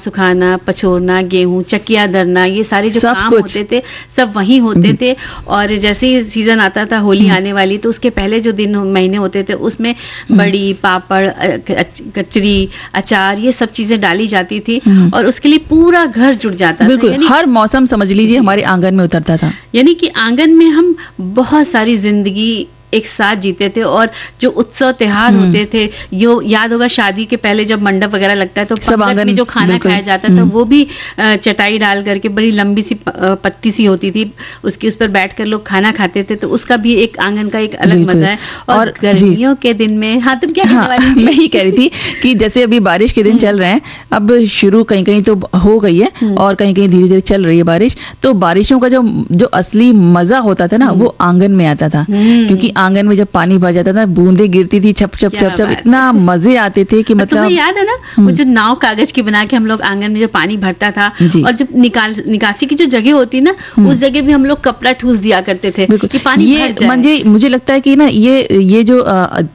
सुखाना, पछोरना, गेहूं, चकिया दरना, ये सारे जो सब काम कुछ। होते थे सब वहीं होते थे। और जैसे ही सीजन आता था होली आने वाली, तो उसके पहले जो दिन महीने होते थे उसमें बड़ी, पापड़, कचरी, अचार, ये सब चीजें डाली जाती थी और उसके लिए पूरा घर जुट जाता था। बिल्कुल, हर मौसम समझ लीजिए हमारे आंगन में उतरता था। यानी कि आंगन में हम बहुत सारी जिंदगी एक साथ जीते थे। और जो उत्सव त्योहार होते थे, यो याद होगा शादी के पहले जब मंडप वगैरह लगता है तो पंगत में जो खाना खाया जाता था वो भी चटाई डाल करके बड़ी लंबी सी पत्ती सी होती थी, उसकी उस पर बैठकर लोग खाना खाते थे। तो उसका भी एक आंगन का एक अलग मजा है। और गर्मियों के दिन में, हाँ तुम क्या कहने वाली थी? मैं ही कह रही थी कि जैसे अभी बारिश के दिन चल रहे हैं, अब शुरू कहीं कहीं तो हो गई है और कहीं कहीं धीरे धीरे चल रही है बारिश। तो बारिशों का जो असली मजा होता था ना, वो आंगन में आता था। क्योंकि आंगन में जब पानी भर जाता था, बूंदे गिरती थी छप छप छप छप, इतना मजे आते थे कि मतलब। तुम्हें याद है ना वो जो नाव कागज की बना के हम लोग आंगन में जो पानी भरता था, और जब निकासी की जो जगह होती ना, उस जगह भी हम लोग कपड़ा ठूस दिया करते थे कि पानी भर जाए। मुझे लगता है कि ना ये जो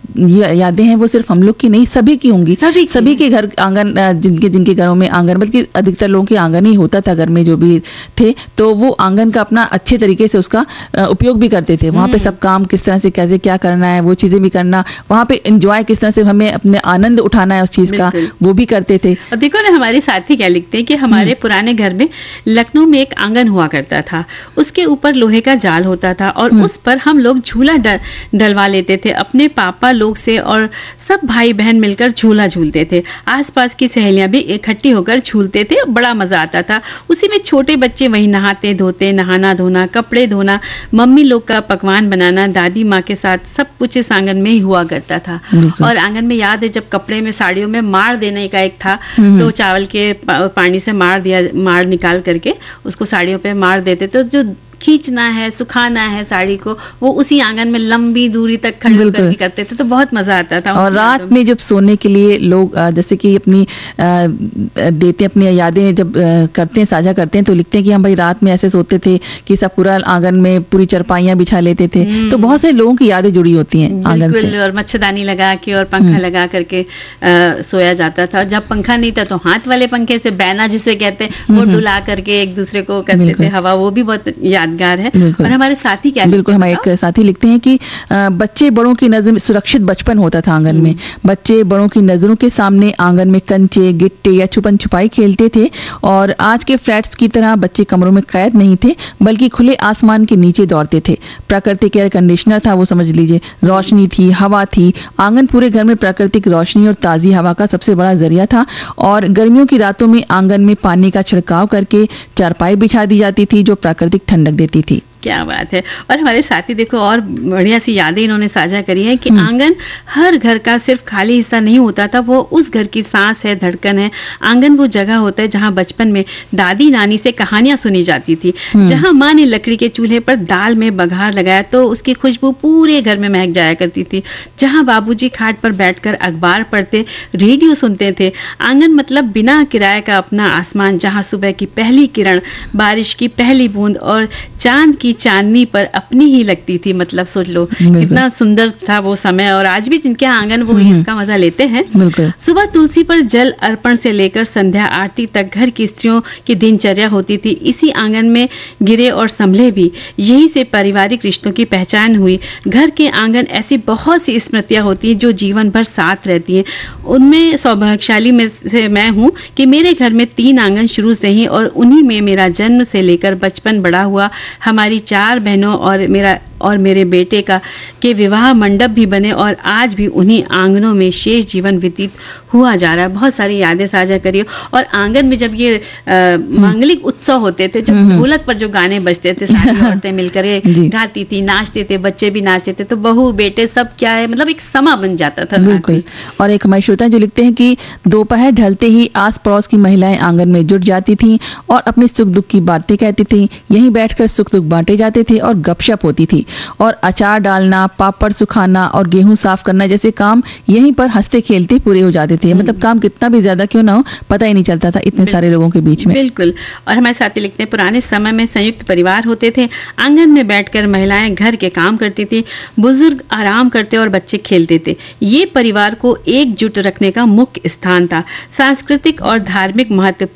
यादें हैं वो सिर्फ हम लोग की नहीं, सभी की होंगी। सभी के घर आंगन, जिनके घरों में आंगन, बल्कि अधिकतर लोगों के आंगन ही होता था घर में जो भी थे, तो वो आंगन का अपना अच्छे तरीके से उसका उपयोग भी करते थे। वहाँ पे सब काम किस तरह से कैसे क्या करना है वो चीजें भी करना, वहाँ पे एंजॉय किस तरह से हमें अपने आनंद उठाना है उस चीज का, वो भी करते थे। और देखो ना हमारे साथी क्या लिखते हैं कि हमारे पुराने घर में लखनऊ में एक आंगन हुआ करता था, उसके ऊपर लोहे का जाल होता था और उस पर हम लोग झूला डलवा लेते थे अपने पापा लोग से, और सब भाई बहन मिलकर झूला झूलते थे। आसपास की सहेलियां भी इकट्ठी होकर झूलते थे, बड़ा मजा आता था। उसी में छोटे बच्चे वहीं नहाते धोते, नहाना धोना, कपड़े धोना, मम्मी लोग का पकवान बनाना, दादी माँ के साथ सब कुछ इस आंगन में ही हुआ करता था। और आंगन में याद है जब कपड़े में, साड़ियों में मार देने का एक था, तो चावल के पानी से मार निकाल करके उसको साड़ियों पे मार देते, तो जो खींचना है, सुखाना है साड़ी को, वो उसी आंगन में लंबी दूरी तक खड़े करके करते थे, तो बहुत मजा आता था। और रात में जब सोने के लिए लोग जैसे कि अपनी देते अपनी यादें जब करते हैं, साझा करते हैं, तो लिखते हैं कि हम भाई रात में ऐसे सोते थे कि सब पूरा आंगन में पूरी चरपाइयां बिछा लेते थे। तो बहुत से लोगों की यादें जुड़ी होती हैं आंगन से। और मच्छरदानी लगा के और पंखा लगा करके सोया जाता था। जब पंखा नहीं था तो हाथ वाले पंखे से, बैना जिसे कहते हैं, वो डुला करके एक दूसरे को करते थे हवा, वो भी बहुत यादगार है। और हमारे साथी क्या, बिल्कुल हमारे एक साथी लिखते हैं कि बच्चे बड़ों की नजर में, सुरक्षित बचपन होता था आंगन में। बच्चे बड़ों की नजरों के सामने आंगन में कंचे, गिट्टे या छुपन छुपाई खेलते थे। और आज के फ्लैट्स की तरह बच्चे कमरों में कैद नहीं थे, बल्कि खुले आसमान के नीचे दौड़ते थे। प्राकृतिक एयर कंडीशनर था वो, समझ लीजिए, रोशनी थी, हवा थी। आंगन पूरे घर में प्राकृतिक रोशनी और ताजी हवा का सबसे बड़ा जरिया था। और गर्मियों की रातों में आंगन में पानी का छिड़काव करके चारपाई बिछा दी जाती थी जो प्राकृतिक ठंडक देती थी। क्या बात है। और हमारे साथी देखो और बढ़िया सी यादें इन्होंने साझा करी है कि आंगन हर घर का सिर्फ खाली हिस्सा नहीं होता था, वो उस घर की सांस है, धड़कन है। आंगन वो जगह होता है जहाँ बचपन में दादी नानी से कहानियां सुनी जाती थी, जहाँ माँ ने लकड़ी के चूल्हे पर दाल में बघार लगाया तो उसकी खुशबू पूरे घर में महक जाया करती थी, जहाँ बाबूजी खाट पर बैठकर अखबार पढ़ते, रेडियो सुनते थे। आंगन मतलब बिना किराए का अपना आसमान, जहाँ सुबह की पहली किरण, बारिश की पहली बूंद और चांद की चांदनी पर अपनी ही लगती थी। मतलब सोच लो कितना सुंदर था वो समय। और आज भी जिनके आंगन वो इसका मजा लेते हैं। सुबह तुलसी पर जल अर्पण से लेकर संध्या आरती तक घर की स्त्रियों की दिनचर्या होती थी। इसी आंगन में गिरे और संभले भी, यही से पारिवारिक रिश्तों की पहचान हुई। घर के आंगन ऐसी बहुत सी स्मृतियां होती हैं जो जीवन भर साथ रहती हैं। उनमें सौभाग्यशाली में से मैं हूँ कि मेरे घर में 3 आंगन शुरू से ही, और उन्हीं में मेरा जन्म से लेकर बचपन बड़ा हुआ। हमारी 4 बहनों और मेरे बेटे के विवाह मंडप भी बने, और आज भी उन्हीं आंगनों में शेष जीवन व्यतीत हुआ जा रहा है। बहुत सारी यादें साझा करिए। और आंगन में जब ये मांगलिक उत्सव होते थे, जब ढोलक पर जो गाने बजते थे, सारी औरतें मिलकर गाती थी, नाचते थे, बच्चे भी नाचते थे, तो बहू बेटे सब क्या है, मतलब एक समा बन जाता था। बिल्कुल। और एक हमारे श्रोता जो लिखते हैं कि दोपहर ढलते ही आस पड़ोस की महिलाएं आंगन में जुट जाती थीं और अपने सुख दुख की बातें कहती थीं। यहीं बैठकर सुख दुख बांटे जाते थे और गपशप होती थी। और अचार डालना, पापड़ सुखाना और गेहूं साफ करना जैसे काम यहीं पर हंसते खेलते पूरे हो जाते थे। मतलब काम कितना भी ज्यादा क्यों ना हो, पता ही नहीं चलता था इतने सारे लोगों के बीच में। बिल्कुल। और हमारे साथी लिखते हैं पुराने समय में संयुक्त परिवार होते थे। आंगन में बैठकर महिलाएं घर के काम करती थी, बुजुर्ग आराम करते और बच्चे खेलते थे। ये परिवार को एकजुट रखने का मुख्य स्थान था। सांस्कृतिक और धार्मिक महत्व